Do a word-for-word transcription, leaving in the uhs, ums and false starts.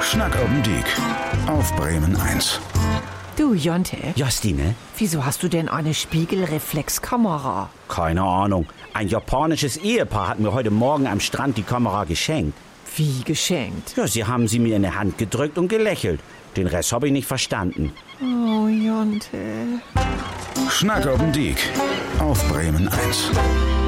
Schnack oben Diek auf Bremen eins. Du, Jonte, Justine? wieso hast du denn eine Spiegelreflexkamera? Keine Ahnung. Ein japanisches Ehepaar hat mir heute Morgen am Strand die Kamera geschenkt. Wie geschenkt? Ja, sie haben sie mir in die Hand gedrückt und gelächelt. Den Rest habe ich nicht verstanden. Oh, Jonte. Schnack oben Diek auf Bremen eins.